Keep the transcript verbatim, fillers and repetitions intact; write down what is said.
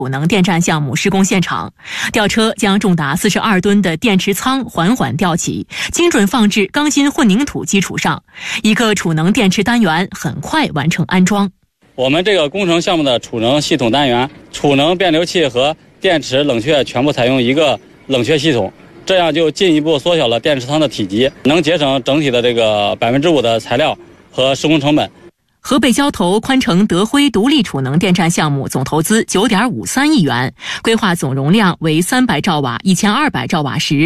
储能电站项目施工现场，吊车将重达四十二吨的电池舱缓缓吊起，精准放置钢筋混凝土基础上，一个储能电池单元很快完成安装。 我们这个工程项目的储能系统单元，储能变流器和电池冷却全部采用一个冷却系统，这样就进一步缩小了电池舱的体积，能节省整体的这个百分之五的材料和施工成本。 河北交投宽城德辉独立储能电站项目总投资九点五三亿元，规划总容量为三百兆瓦、一千二百兆瓦时。